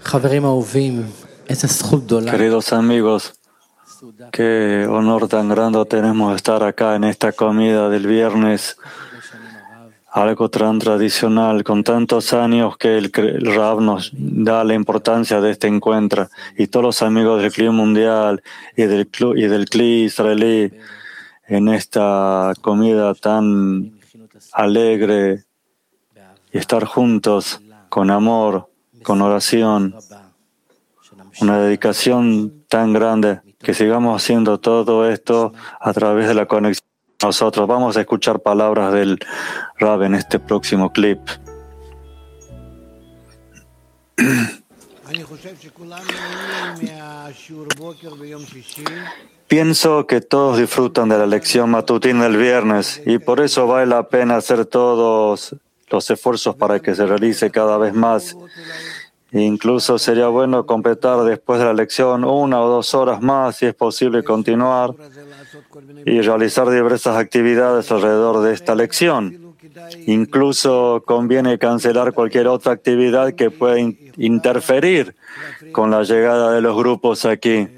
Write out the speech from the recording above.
Queridos amigos, qué honor tan grande tenemos estar acá en esta comida del viernes, algo tan tradicional, con tantos años que el Rab nos da la importancia de este encuentro, y todos los amigos del Cli Mundial y del Cli israelí en esta comida tan alegre, y estar juntos con amor, con oración, una dedicación tan grande, que sigamos haciendo todo esto a través de la conexión con nosotros. Vamos a escuchar palabras del Rab en este próximo clip. Pienso que todos disfrutan de la lección matutina del viernes, y por eso vale la pena hacer todos los esfuerzos para que se realice cada vez más. Incluso sería bueno completar después de la lección 1 o 2 horas más, si es posible continuar y realizar diversas actividades alrededor de esta lección. Incluso conviene cancelar cualquier otra actividad que pueda interferir con la llegada de los grupos aquí.